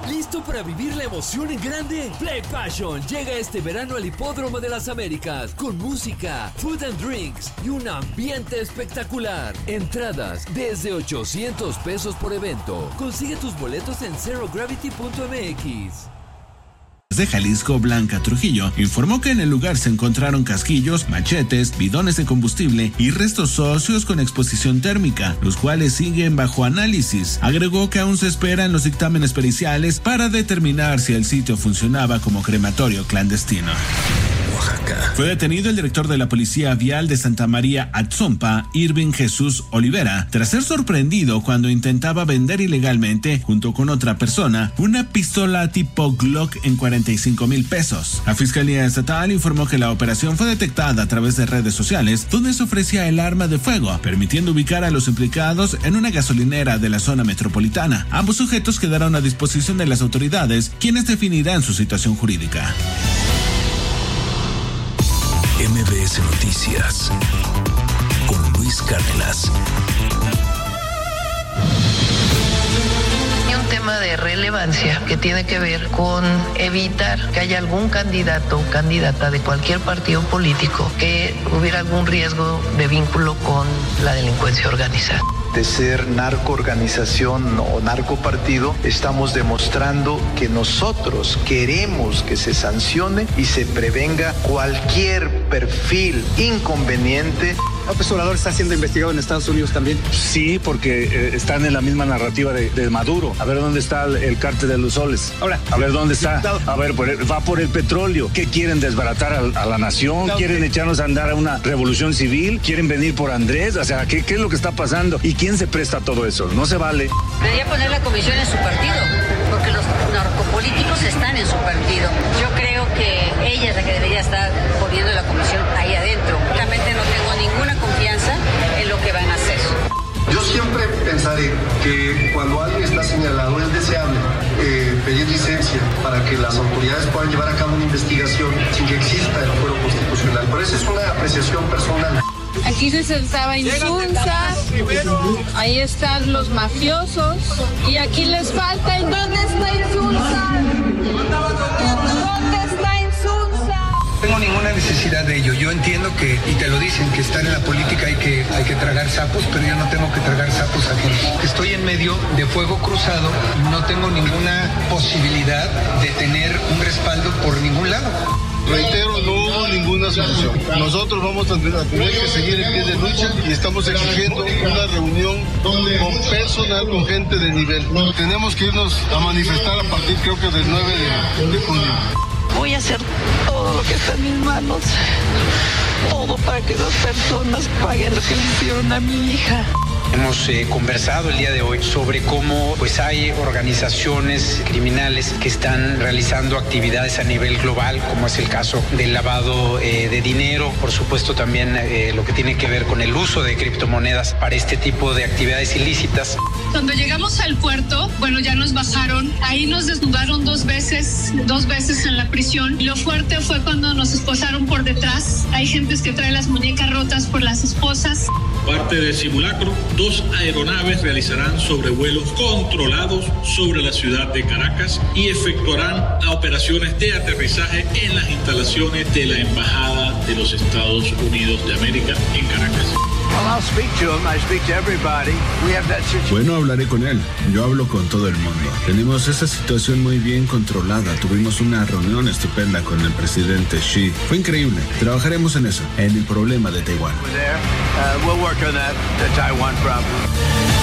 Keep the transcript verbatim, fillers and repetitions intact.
¿Listo para vivir la emoción en grande? Play Passion llega este verano al Hipódromo de las Américas con música, food and drinks y un ambiente espectacular. Entradas desde ochocientos pesos por evento. Consigue tus boletos en zero gravity punto m x. De Jalisco, Blanca Trujillo, informó que en el lugar se encontraron casquillos, machetes, bidones de combustible y restos óseos con exposición térmica, los cuales siguen bajo análisis. Agregó que aún se esperan los dictámenes periciales para determinar si el sitio funcionaba como crematorio clandestino. Oaxaca. Fue detenido el director de la Policía Vial de Santa María Atzompa, Irving Jesús Olivera, tras ser sorprendido cuando intentaba vender ilegalmente, junto con otra persona, una pistola tipo Glock en cuarenta y cinco mil pesos. La Fiscalía Estatal informó que la operación fue detectada a través de redes sociales, donde se ofrecía el arma de fuego, permitiendo ubicar a los implicados en una gasolinera de la zona metropolitana. Ambos sujetos quedaron a disposición de las autoridades, quienes definirán su situación jurídica. M B S Noticias con Luis Cárdenas. Hay un tema de relevancia que tiene que ver con evitar que haya algún candidato o candidata de cualquier partido político que hubiera algún riesgo de vínculo con la delincuencia organizada. De ser narcoorganización o narcopartido, estamos demostrando que nosotros queremos que se sancione y se prevenga cualquier perfil inconveniente. ¿López Obrador está siendo investigado en Estados Unidos también? Sí, porque eh, están en la misma narrativa de, de Maduro. A ver dónde está el, el cártel de los soles. Ahora, a ver dónde está. A ver, por el, va por el petróleo. ¿Qué quieren desbaratar a, a la nación? ¿Quieren echarnos a andar a una revolución civil? ¿Quieren venir por Andrés? O sea, ¿qué, qué es lo que está pasando? ¿Y quién se presta a todo eso? No se vale. Debería poner la comisión en su partido, porque los narcopolíticos están en su partido. Yo creo que ella es la que debería estar poniendo la comisión ahí adentro. Realmente no tengo ninguna confianza en lo que van a hacer. Yo siempre pensaré que cuando alguien está señalado es deseable eh, pedir licencia para que las autoridades puedan llevar a cabo una investigación sin que exista el fuero constitucional. Pero esa es una apreciación personal. Aquí se sentaba Insunza, ahí están los mafiosos y aquí les falta. ¿Dónde está Insunza? ¿Dónde está Insunza? No tengo ninguna necesidad de ello. Yo entiendo que, y te lo dicen, que estar en la política hay que, hay que tragar sapos, pero yo no tengo que tragar sapos ajenos. Estoy en medio de fuego cruzado y no tengo ninguna posibilidad de tener un respaldo por ningún lado. Reitero, no hubo ninguna solución. Nosotros vamos a tener que seguir en pie de lucha y estamos exigiendo una reunión con personal, con gente de nivel. Tenemos que irnos a manifestar a partir, creo que del nueve de junio. Voy a hacer todo lo que está en mis manos, todo para que esas personas paguen lo que le hicieron a mi hija. Hemos eh, conversado el día de hoy sobre cómo pues hay organizaciones criminales que están realizando actividades a nivel global, como es el caso del lavado eh, de dinero, por supuesto también eh, lo que tiene que ver con el uso de criptomonedas para este tipo de actividades ilícitas. Cuando llegamos al puerto, bueno, ya nos bajaron, ahí nos desnudaron dos veces, dos veces en la prisión. Lo fuerte fue cuando nos esposaron por detrás. Hay gentes que traen las muñecas rotas por las esposas. Parte del simulacro, dos aeronaves realizarán sobrevuelos controlados sobre la ciudad de Caracas y efectuarán operaciones de aterrizaje en las instalaciones de la Embajada de los Estados Unidos de América en Caracas. Bueno, hablaré con él. Yo hablo con todo el mundo. Tenemos esa situación muy bien controlada. Tuvimos una reunión estupenda con el presidente Xi. Fue increíble. Trabajaremos en eso, en el problema de Taiwán.